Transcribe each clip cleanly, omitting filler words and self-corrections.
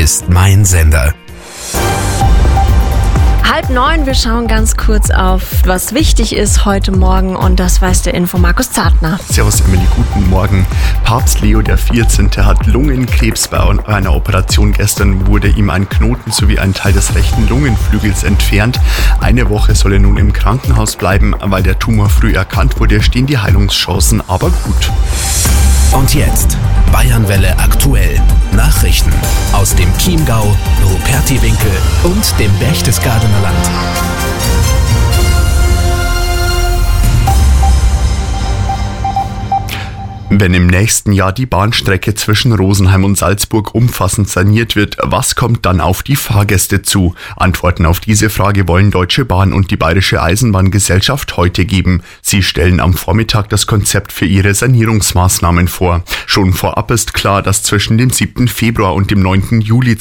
ist mein Sender. 8:30, wir schauen ganz kurz auf, was wichtig ist heute Morgen, und das weiß der Info Markus Zartner. Servus Emily, guten Morgen. Papst Leo XIV. Hat Lungenkrebs. Bei einer Operation gestern wurde ihm ein Knoten sowie ein Teil des rechten Lungenflügels entfernt. Eine Woche soll er nun im Krankenhaus bleiben. Weil der Tumor früh erkannt wurde, stehen die Heilungschancen aber gut. Und jetzt Bayernwelle aktuell. Nachrichten aus dem Chiemgau, Rupertiwinkel und dem Berchtesgadener Land. Wenn im nächsten Jahr die Bahnstrecke zwischen Rosenheim und Salzburg umfassend saniert wird, was kommt dann auf die Fahrgäste zu? Antworten auf diese Frage wollen Deutsche Bahn und die Bayerische Eisenbahngesellschaft heute geben. Sie stellen am Vormittag das Konzept für ihre Sanierungsmaßnahmen vor. Schon vorab ist klar, dass zwischen dem 7. Februar und dem 9. Juli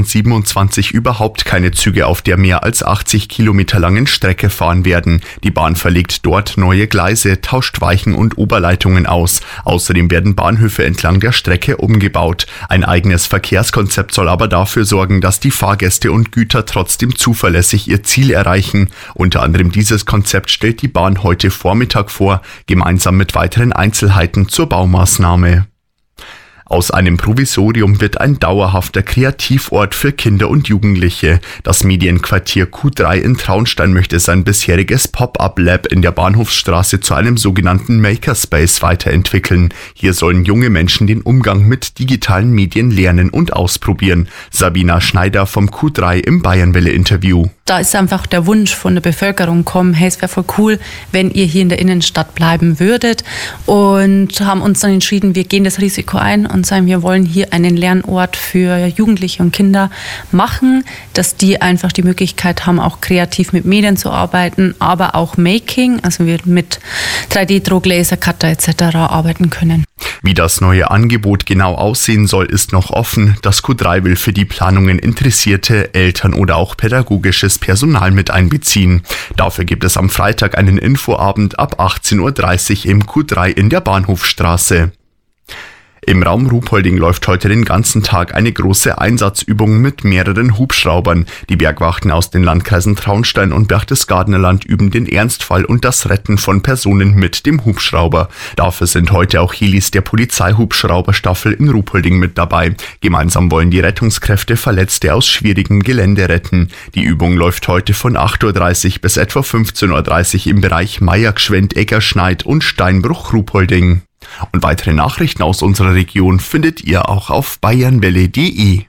2027 überhaupt keine Züge auf der mehr als 80 Kilometer langen Strecke fahren werden. Die Bahn verlegt dort neue Gleise, tauscht Weichen und Oberleitungen aus. Außerdem werden Bahnhöfe entlang der Strecke umgebaut. Ein eigenes Verkehrskonzept soll aber dafür sorgen, dass die Fahrgäste und Güter trotzdem zuverlässig ihr Ziel erreichen. Unter anderem dieses Konzept stellt die Bahn heute Vormittag vor, gemeinsam mit weiteren Einzelheiten zur Baumaßnahme. Aus einem Provisorium wird ein dauerhafter Kreativort für Kinder und Jugendliche. Das Medienquartier Q3 in Traunstein möchte sein bisheriges Pop-up-Lab in der Bahnhofsstraße zu einem sogenannten Makerspace weiterentwickeln. Hier sollen junge Menschen den Umgang mit digitalen Medien lernen und ausprobieren. Sabina Schneider vom Q3 im Bayernwelle-Interview. Da ist einfach der Wunsch von der Bevölkerung gekommen, hey, es wäre voll cool, wenn ihr hier in der Innenstadt bleiben würdet, und haben uns dann entschieden, wir gehen das Risiko ein und sagen, wir wollen hier einen Lernort für Jugendliche und Kinder machen, dass die einfach die Möglichkeit haben, auch kreativ mit Medien zu arbeiten, aber auch Making, also wir mit 3D-Druck, Lasercutter etc. arbeiten können. Wie das neue Angebot genau aussehen soll, ist noch offen. Das Q3 will für die Planungen Interessierte, Eltern oder auch pädagogisches Personal mit einbeziehen. Dafür gibt es am Freitag einen Infoabend ab 18:30 Uhr im Q3 in der Bahnhofstraße. Im Raum Ruhpolding läuft heute den ganzen Tag eine große Einsatzübung mit mehreren Hubschraubern. Die Bergwachten aus den Landkreisen Traunstein und Berchtesgadener Land üben den Ernstfall und das Retten von Personen mit dem Hubschrauber. Dafür sind heute auch Helis der Polizeihubschrauberstaffel in Ruhpolding mit dabei. Gemeinsam wollen die Rettungskräfte Verletzte aus schwierigem Gelände retten. Die Übung läuft heute von 8:30 Uhr bis etwa 15:30 Uhr im Bereich Meiergschwend, Eggerschneid und Steinbruch-Ruhpolding. Und weitere Nachrichten aus unserer Region findet ihr auch auf bayernwelle.de.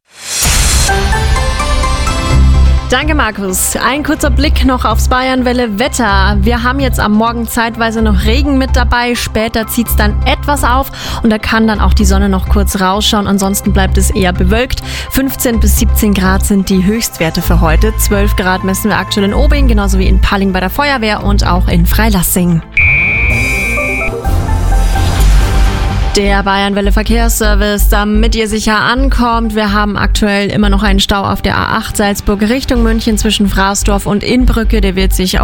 Danke, Markus. Ein kurzer Blick noch aufs Bayernwelle-Wetter. Wir haben jetzt am Morgen zeitweise noch Regen mit dabei. Später zieht es dann etwas auf und da kann dann auch die Sonne noch kurz rausschauen. Ansonsten bleibt es eher bewölkt. 15 bis 17 Grad sind die Höchstwerte für heute. 12 Grad messen wir aktuell in Obing, genauso wie in Palling bei der Feuerwehr und auch in Freilassing. Der Bayernwelle Verkehrsservice, damit ihr sicher ankommt. Wir haben aktuell immer noch einen Stau auf der A8 Salzburg Richtung München zwischen Fraßdorf und Innbrücke. Der wird sich